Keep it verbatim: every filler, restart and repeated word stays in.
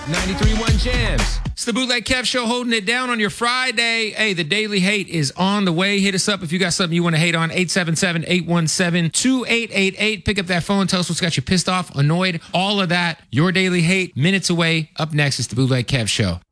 ninety-three point one Jams. It's the Bootleg Kev Show, holding it down on your Friday. Hey, the Daily Hate is on the way. Hit us up if you got something you want to hate on. eight seven seven, eight one seven, two eight eight eight. Pick up that phone. Tell us what's got you pissed off, annoyed, all of that. Your Daily Hate, minutes away. Up next, it's the Bootleg Kev Show.